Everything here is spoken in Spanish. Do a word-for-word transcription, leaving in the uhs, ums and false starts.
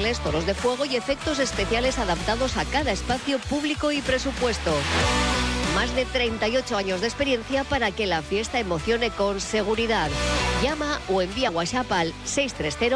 desfiles, toros de fuego y efectos especiales adaptados a cada espacio público y presupuesto. Más de treinta y ocho años de experiencia para que la fiesta emocione con seguridad. Llama o envía WhatsApp al seis tres cero